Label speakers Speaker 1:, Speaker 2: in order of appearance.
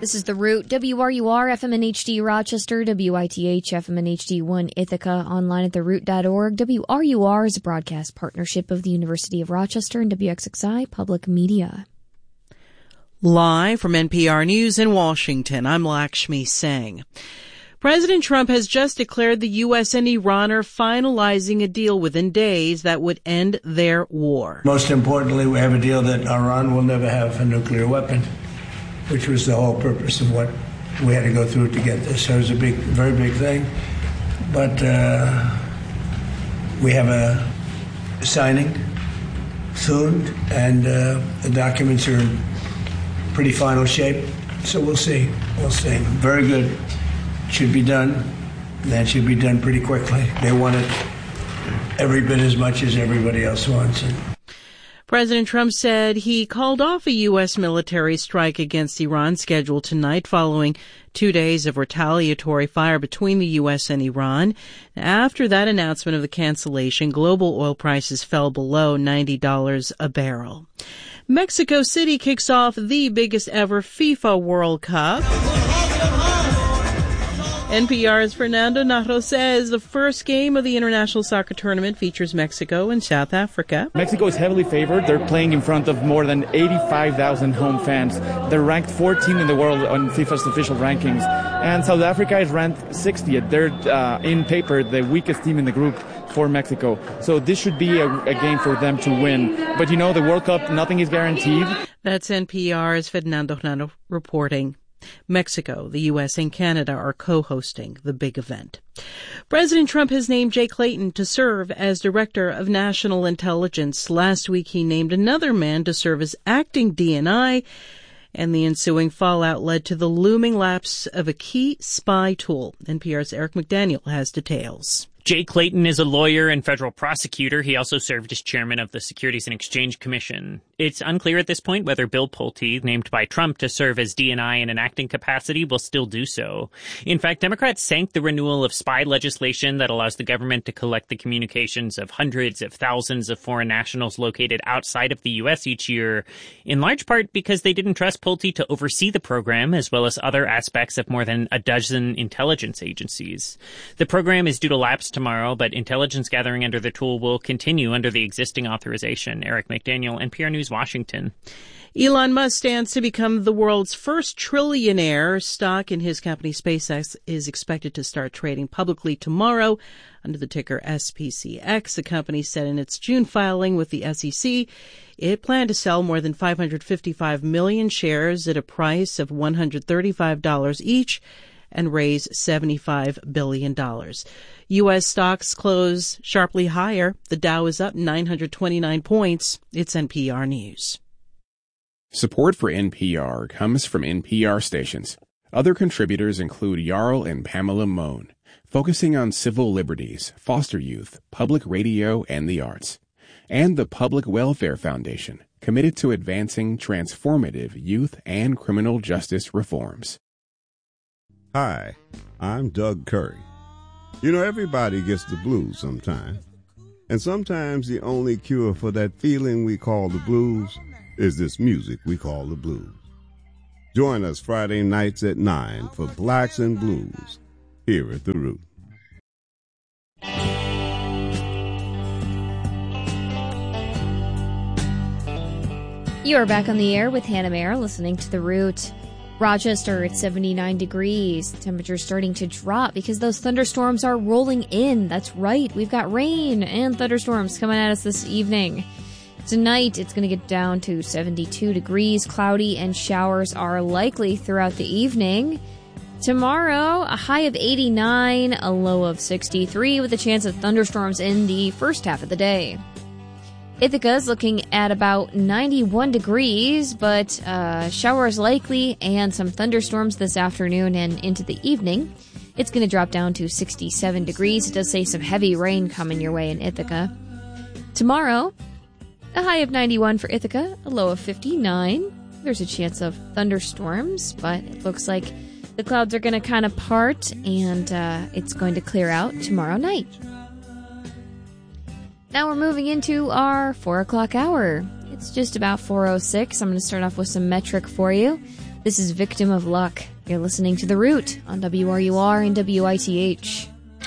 Speaker 1: This is The Root, WRUR, FM and HD Rochester, WITH, FM and HD1 Ithaca, online at theroot.org. WRUR is a broadcast partnership of the University of Rochester and WXXI Public Media.
Speaker 2: Live from NPR News in Washington, I'm Lakshmi Singh. President Trump has just declared the U.S. and Iran are finalizing a deal within days that would end their war.
Speaker 3: Most importantly, we have a deal that Iran will never have a nuclear weapon, which was the whole purpose of what we had to go through to get this. So it was a very big thing. But we have a signing soon, and the documents are in pretty final shape. So we'll see. Very good. Should be done. That should be done pretty quickly. They want it every bit as much as everybody else wants it.
Speaker 2: President Trump said he called off a U.S. military strike against Iran scheduled tonight following 2 days of retaliatory fire between the U.S. and Iran. After that announcement of the cancellation, global oil prices fell below $90 a barrel. Mexico City kicks off the biggest ever FIFA World Cup. NPR's Fernando Nato says the first game of the international soccer tournament features Mexico and South Africa.
Speaker 4: Mexico is heavily favored. They're playing in front of more than 85,000 home fans. They're ranked 14th in the world on FIFA's official rankings. And South Africa is ranked 60th. They're, in paper, the weakest team in the group for Mexico. So this should be a game for them to win. But you know, the World Cup, nothing is guaranteed.
Speaker 2: That's NPR's Fernando Nato reporting. Mexico, the U.S., and Canada are co-hosting the big event. President Trump has named Jay Clayton to serve as Director of National Intelligence. Last week, he named another man to serve as acting DNI, and the ensuing fallout led to the looming lapse of a key spy tool. NPR's Eric McDaniel has details.
Speaker 5: Jay Clayton is a lawyer and federal prosecutor. He also served as chairman of the Securities and Exchange Commission. It's unclear at this point whether Bill Pulte, named by Trump to serve as DNI in an acting capacity, will still do so. In fact, Democrats sank the renewal of spy legislation that allows the government to collect the communications of hundreds of thousands of foreign nationals located outside of the U.S. each year, in large part because they didn't trust Pulte to oversee the program, as well as other aspects of more than a dozen intelligence agencies. The program is due to lapse tomorrow, but intelligence gathering under the tool will continue under the existing authorization. Eric McDaniel, NPR News, Washington.
Speaker 2: Elon Musk stands to become the world's first trillionaire. Stock in his company SpaceX is expected to start trading publicly tomorrow under the ticker SPCX. The company said in its June filing with the SEC it planned to sell more than 555 million shares at a price of $135 each and raise $75 billion. U.S. stocks close sharply higher. The Dow is up 929 points. It's NPR News.
Speaker 6: Support for NPR comes from NPR stations. Other contributors include Jarl and Pamela Mohn, focusing on civil liberties, foster youth, public radio, and the arts. And the Public Welfare Foundation, committed to advancing transformative youth and criminal justice reforms.
Speaker 7: Hi, I'm Doug Curry. You know, everybody gets the blues sometime. And sometimes the only cure for that feeling we call the blues is this music we call the blues. Join us Friday nights at 9 for Blacks and Blues here at The Root.
Speaker 1: You are back on the air with Hannah Mayer, listening to The Root. Rochester at 79 degrees. The temperature's starting to drop because those thunderstorms are rolling in. That's right. We've got rain and thunderstorms coming at us this evening. Tonight, it's going to get down to 72 degrees. Cloudy and showers are likely throughout the evening. Tomorrow, a high of 89, a low of 63, with a chance of thunderstorms in the first half of the day. Ithaca is looking at about 91 degrees, but showers likely and some thunderstorms this afternoon and into the evening. It's going to drop down to 67 degrees. It does say some heavy rain coming your way in Ithaca. Tomorrow, a high of 91 for Ithaca, a low of 59. There's a chance of thunderstorms, but it looks like the clouds are going to kind of part, and it's going to clear out tomorrow night. Now we're moving into our 4 o'clock hour. It's just about 4:06. I'm going to start off with some metric for you. This is Victim of Luck. You're listening to The Root on WRUR and WITH.